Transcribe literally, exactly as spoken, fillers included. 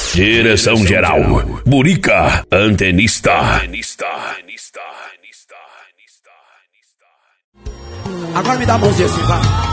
Direção geral, Burica, antenista. Agora me dá a mãozinha assim, vai.